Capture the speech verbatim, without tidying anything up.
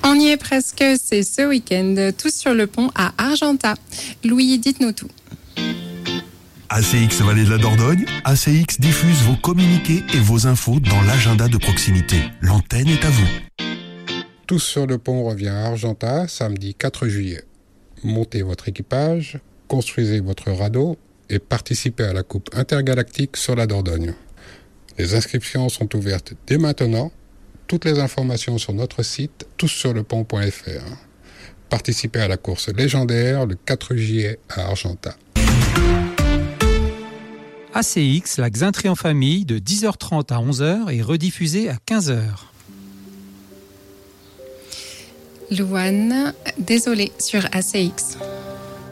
On y est presque, c'est ce week-end, tous sur le pont à Argentat. Louis, dites-nous tout. A C X Vallée de la Dordogne, A C X diffuse vos communiqués et vos infos dans l'agenda de proximité. L'antenne est à vous. Tous sur le pont revient à Argentat, samedi quatre juillet. Montez votre équipage, construisez votre radeau et participez à la Coupe intergalactique sur la Dordogne. Les inscriptions sont ouvertes dès maintenant. Toutes les informations sur notre site tous sur le pont point f r. Participez à la course légendaire le quatre juillet à Argentat. A C X, la Xintrée en famille, de dix heures trente à onze heures et rediffusée à quinze heures. Louane, désolé sur A C X.